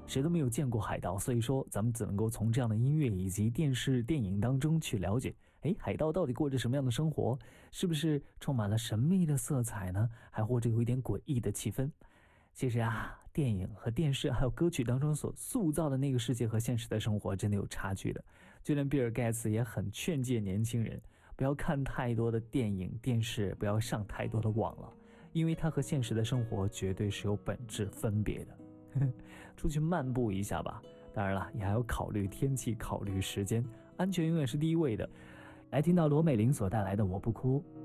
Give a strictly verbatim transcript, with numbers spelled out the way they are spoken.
谁都没有见过海盗，所以说咱们只能够从这样的音乐以及电视电影当中去了解，诶，海盗到底过着什么样的生活，是不是充满了神秘的色彩呢？还或者有一点诡异的气氛。其实啊，电影和电视还有歌曲当中所塑造的那个世界和现实的生活真的有差距的。就连比尔盖茨也很劝诫年轻人不要看太多的电影电视，不要上太多的网了，因为它和现实的生活绝对是有本质分别的。出去漫步一下吧，当然了，也还要考虑天气，考虑时间，安全永远是第一位的。来听到罗美玲所带来的《我不哭》，